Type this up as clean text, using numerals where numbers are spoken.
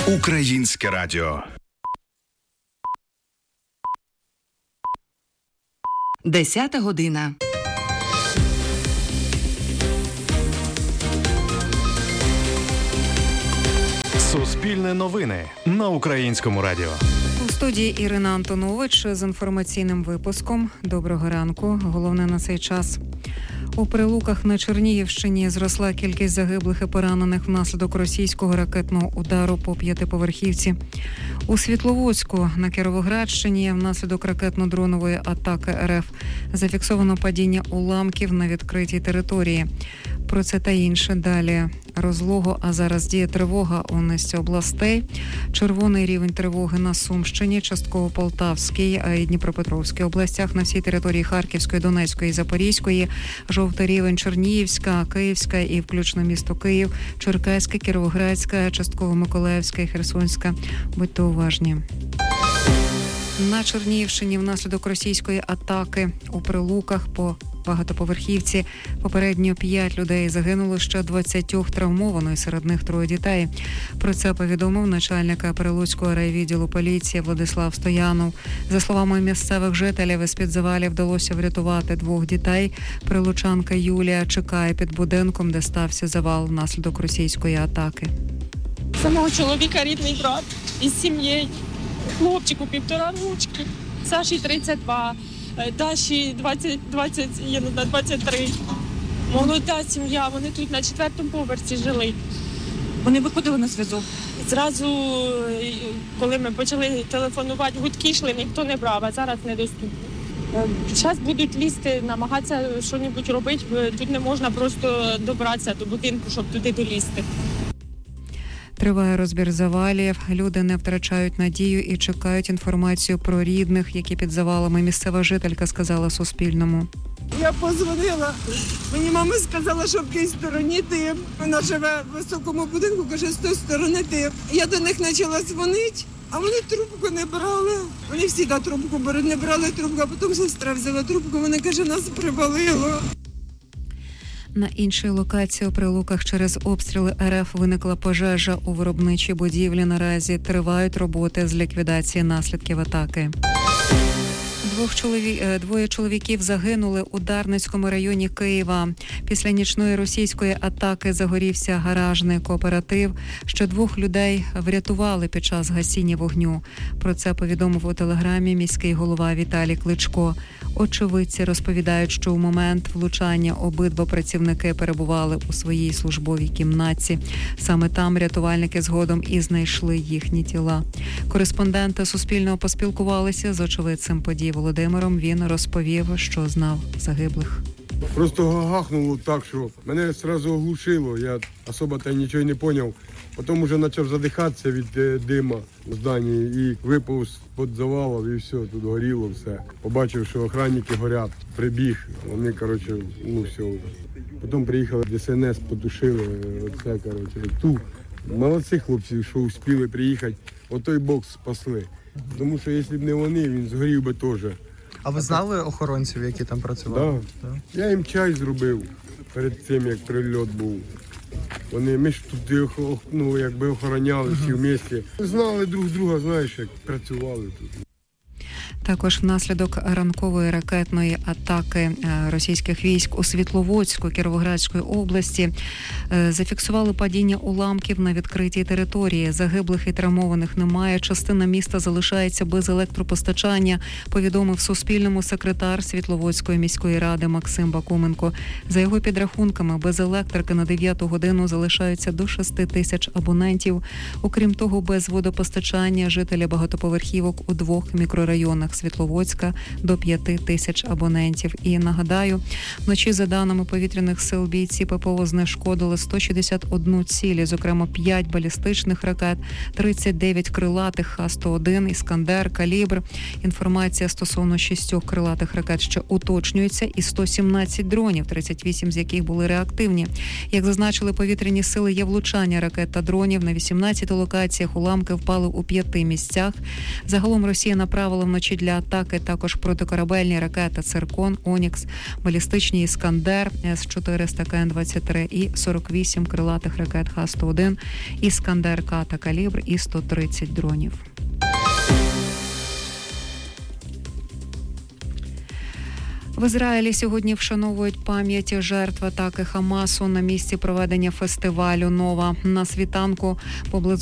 Українське радіо. 10 година. Суспільне новини на Українському радіо. У студії Ірина Антонович з інформаційним випуском. Доброго ранку. Головне на цей час. У Прилуках на Чернігівщині зросла кількість загиблих і поранених внаслідок російського ракетного удару по п'ятиповерхівці. У Світловодську на Кіровоградщині внаслідок ракетно-дронової атаки РФ зафіксовано падіння уламків на відкритій території. Про це та інше далі. Розлого, а зараз діє тривога у низці областей. Червоний рівень тривоги на Сумщині, частково Полтавській і Дніпропетровській областях, на всій території Харківської, Донецької і Запорізької. Жовтий рівень Чернігівська, Київська і включно місто Київ, Черкаська, Кіровоградська, частково Миколаївська і Херсонська. Будьте уважні. На Чернігівщині внаслідок російської атаки у Прилуках по багатоповерхівці попередньо 5 людей загинуло, ще 20 травмовано, і серед них 3 дітей. Про це повідомив начальник Прилуцького райвідділу поліції Владислав Стоянов. За словами місцевих жителів, із-під завалів вдалося врятувати 2 дітей. Прилучанка Юлія чекає під будинком, де стався завал внаслідок російської атаки. Самого чоловіка рідний брат із сім'єю. Хлопчику 1,5 рочки, Саші 32, Даші 23. Молода сім'я, вони тут на 4-му поверсі жили. Вони виходили на зв'язок. Зразу, коли ми почали телефонувати, гудки йшли, ніхто не брав, а зараз недоступно. Зараз будуть лізти, намагатися щось робити, тут не можна просто добратися до будинку, щоб туди долізти. Триває розбір завалів. Люди не втрачають надію і чекають інформацію про рідних, які під завалами. Місцева жителька сказала Суспільному. Я подзвонила, мені мама сказала, що в тій стороні тим. Вона живе в високому будинку, каже, з тої сторони тим. Я до них почала дзвонити, а вони трубку не брали. Вони всі трубку беруть, не брали трубку, а потім сестра взяла трубку, вона каже, нас привалило. На іншій локації у Прилуках через обстріли РФ виникла пожежа у виробничій будівлі. Наразі тривають роботи з ліквідації наслідків атаки. 2 чоловіків загинули у Дарницькому районі Києва. Після нічної російської атаки загорівся гаражний кооператив. Ще 2 людей врятували під час гасіння вогню. Про це повідомив у телеграмі міський голова Віталій Кличко. Очевидці розповідають, що у момент влучання обидва працівники перебували у своїй службовій кімнаті. Саме там рятувальники згодом і знайшли їхні тіла. Кореспонденти Суспільного поспілкувалися з очевидцем подій Володимиром. Він розповів, що знав загиблих. Просто гахнуло так, що мене одразу оглушило. Я особо нічого не зрозумів. Потім вже почав задихатися від дима в зданні і випав з-під завалів і все, тут горіло все. Побачив, що охранники горять, прибіг, вони, все. Потім приїхали ДСНС, потушили, ту. Молодці хлопці, що успіли приїхати, отой бокс спасли. Тому що якщо б не вони, він згорів би теж. А ви знали охоронців, які там працювали? Так. Я їм чай зробив перед тим, як прильот був. Ми ж тут охороняли всі в місті. Знали друг друга, знаєш, як працювали тут. Також внаслідок ранкової ракетної атаки російських військ у Світловодську Кіровоградської області зафіксували падіння уламків на відкритій території. Загиблих і травмованих немає. Частина міста залишається без електропостачання, повідомив Суспільному секретар Світловодської міської ради Максим Бакуменко. За його підрахунками, без електрики на 9-ту годину залишаються до 6 тисяч абонентів. Окрім того, без водопостачання жителі багатоповерхівок у 2 мікрорайонах Світловодська до 5 тисяч абонентів. І нагадаю, вночі, за даними повітряних сил, бійці ППО знешкодили 161 цілі, зокрема 5 балістичних ракет, 39 крилатих Х-101, Іскандер, Калібр. Інформація стосовно 6 крилатих ракет ще уточнюється, і 117 дронів, 38 з яких були реактивні. Як зазначили повітряні сили, є влучання ракет та дронів на 18 локаціях, уламки впали у 5 місцях. Загалом Росія направила вночі для атаки також протикорабельні ракети «Циркон», «Онікс», балістичні «Іскандер», С-400 КН-23 і 48 крилатих ракет Х-101, «Іскандер-К» та «Калібр» і 130 дронів. В Ізраїлі сьогодні вшановують пам'ять жертв атаки Хамасу на місці проведення фестивалю «Нова». На світанку поблизу